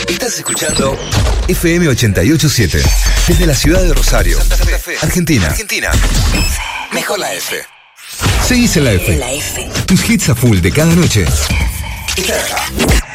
Estás escuchando FM 887 desde la ciudad de Rosario, Santa Fe, Argentina. Mejor la F. Seguís en la F. Tus hits a full de cada noche. Está acá.